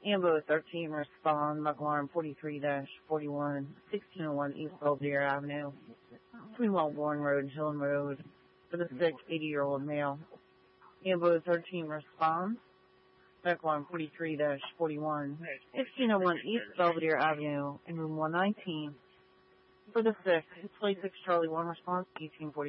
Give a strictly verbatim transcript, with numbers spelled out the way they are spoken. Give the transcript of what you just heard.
Ambo thirteen respond, Buck alarm forty-three dash forty-one, sixteen oh one East Belvedere Avenue, between Wellborn Road and Hillen Road, for the sick eighty-year-old male. Ambo thirteen responds, Buck alarm forty-three dash forty-one, sixteen oh one East Belvedere Avenue, in room one nineteen, for the sick. It's twenty-six Charlie one response, eighteen forty.